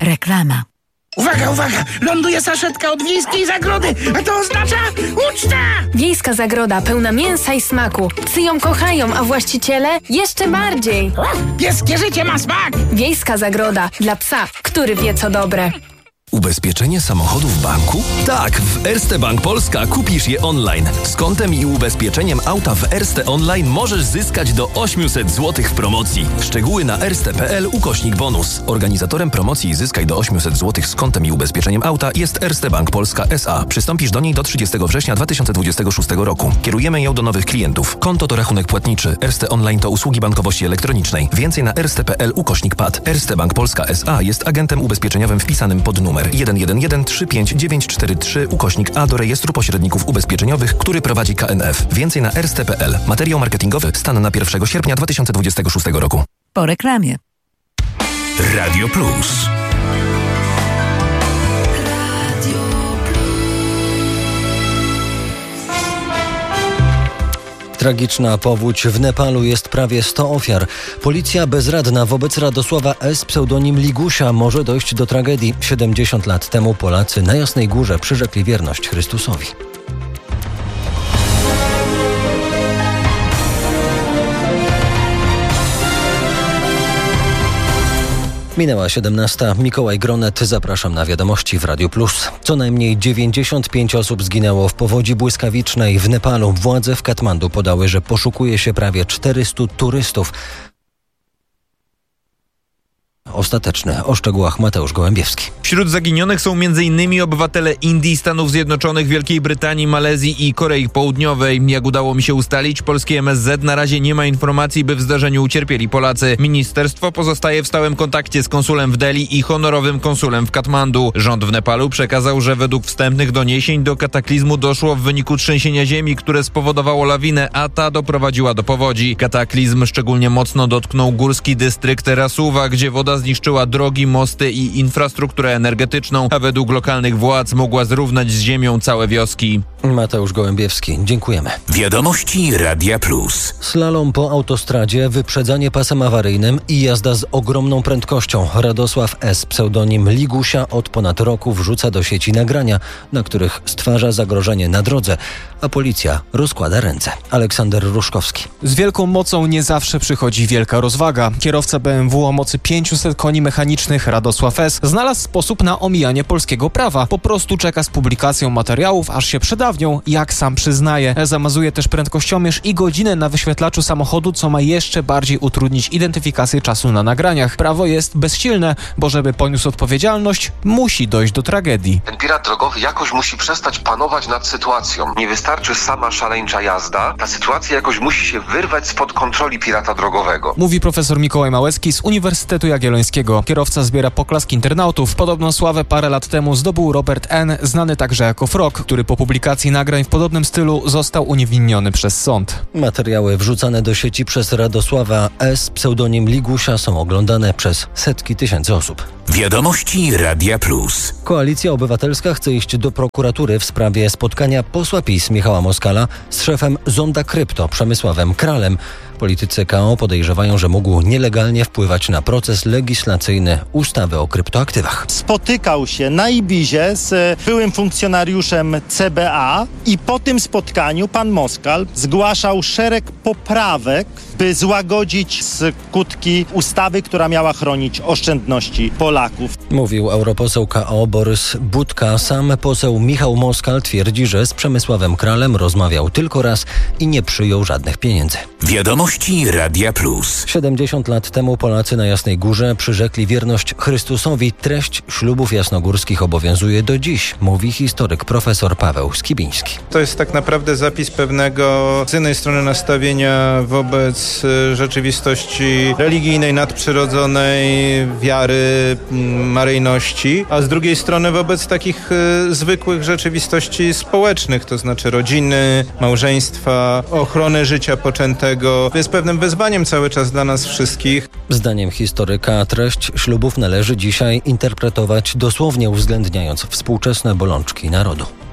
Reklama. Uwaga, uwaga! Ląduje saszetka od Wiejskiej Zagrody, a to oznacza uczta! Wiejska Zagroda pełna mięsa i smaku. Psy ją kochają, a właściciele jeszcze bardziej. Pieskie życie ma smak! Wiejska Zagroda dla psa, który wie co dobre. Ubezpieczenie samochodu w banku? Tak, w Erste Bank Polska kupisz je online. Z kontem i ubezpieczeniem auta w Erste Online możesz zyskać do 800 zł w promocji. Szczegóły na erste.pl/bonus. Organizatorem promocji Zyskaj do 800 zł z kontem i ubezpieczeniem auta jest Erste Bank Polska S.A. Przystąpisz do niej do 30 września 2026 roku. Kierujemy ją do nowych klientów. Konto to rachunek płatniczy. Erste Online to usługi bankowości elektronicznej. Więcej na erste.pl/pad. Erste Bank Polska S.A. jest agentem ubezpieczeniowym wpisanym pod numer 111-35943/A do rejestru pośredników ubezpieczeniowych, który prowadzi KNF. Więcej na erste.pl. Materiał marketingowy stan na 1 sierpnia 2026 roku. Po reklamie. Radio Plus. Tragiczna powódź w Nepalu, jest prawie 100 ofiar. Policja bezradna wobec Radosława S., pseudonim Ligusia, może dojść do tragedii. 70 lat temu Polacy na Jasnej Górze przyrzekli wierność Chrystusowi. Minęła 17. Mikołaj Gronet. Zapraszam na wiadomości w Radiu Plus. Co najmniej 95 osób zginęło w powodzi błyskawicznej w Nepalu. Władze w Katmandu podały, że poszukuje się prawie 400 turystów. Ostateczny. O szczegółach Mateusz Gołębiewski. Wśród zaginionych są m.in. obywatele Indii, Stanów Zjednoczonych, Wielkiej Brytanii, Malezji i Korei Południowej. Jak udało mi się ustalić, polskie MSZ na razie nie ma informacji, by w zdarzeniu ucierpieli Polacy. Ministerstwo pozostaje w stałym kontakcie z konsulem w Delhi i honorowym konsulem w Katmandu. Rząd w Nepalu przekazał, że według wstępnych doniesień do kataklizmu doszło w wyniku trzęsienia ziemi, które spowodowało lawinę, a ta doprowadziła do powodzi. Kataklizm szczególnie mocno dotknął górski dystrykt Rasuwa, gdzie woda zniszczyła drogi, mosty i infrastrukturę energetyczną, a według lokalnych władz mogła zrównać z ziemią całe wioski. Mateusz Gołębiewski, dziękujemy. Wiadomości Radia Plus. Slalom po autostradzie, wyprzedzanie pasem awaryjnym i jazda z ogromną prędkością. Radosław S., pseudonim Ligusia, od ponad roku wrzuca do sieci nagrania, na których stwarza zagrożenie na drodze, a policja rozkłada ręce. Aleksander Ruszkowski. Z wielką mocą nie zawsze przychodzi wielka rozwaga. Kierowca BMW o mocy 500 koni mechanicznych Radosław S. znalazł sposób na omijanie polskiego prawa. Po prostu czeka z publikacją materiałów, aż się przedawnią, jak sam przyznaje. Zamazuje też prędkościomierz i godzinę na wyświetlaczu samochodu, co ma jeszcze bardziej utrudnić identyfikację czasu na nagraniach. Prawo jest bezsilne, bo żeby poniósł odpowiedzialność, musi dojść do tragedii. Ten pirat drogowy jakoś musi przestać panować nad sytuacją. Nie wystarczy sama szaleńcza jazda. Ta sytuacja jakoś musi się wyrwać spod kontroli pirata drogowego. Mówi profesor Mikołaj Małecki z Uniwersytetu Jagiellońskiego. Kierowca zbiera poklask internautów. Podobną sławę parę lat temu zdobył Robert N., znany także jako Frog, który po publikacji nagrań w podobnym stylu został uniewinniony przez sąd. Materiały wrzucane do sieci przez Radosława S., pseudonim Ligusia, są oglądane przez setki tysięcy osób. Wiadomości Radia Plus. Koalicja Obywatelska chce iść do prokuratury w sprawie spotkania posła PiS Michała Moskala z szefem Zonda Krypto Przemysławem Kralem. Politycy KO podejrzewają, że mógł nielegalnie wpływać na proces legislacyjny ustawy o kryptoaktywach. Spotykał się na Ibizie z byłym funkcjonariuszem CBA i po tym spotkaniu pan Moskal zgłaszał szereg poprawek, by złagodzić skutki ustawy, która miała chronić oszczędności Polaków. Mówił europoseł KO Borys Budka. Sam poseł Michał Moskal twierdzi, że z Przemysławem Kralem rozmawiał tylko raz i nie przyjął żadnych pieniędzy. Wiadomości Radia Plus. 70 lat temu Polacy na Jasnej Górze przyrzekli wierność Chrystusowi. Treść ślubów jasnogórskich obowiązuje do dziś, mówi historyk profesor Paweł Skibiński. To jest tak naprawdę zapis pewnego z jednej strony nastawienia wobec rzeczywistości religijnej, nadprzyrodzonej, wiary, maryjności, a z drugiej strony wobec takich zwykłych rzeczywistości społecznych, to znaczy rodziny, małżeństwa, ochrony życia poczętego. Jest pewnym wyzwaniem cały czas dla nas wszystkich. Zdaniem historyka treść ślubów należy dzisiaj interpretować dosłownie, uwzględniając współczesne bolączki narodu.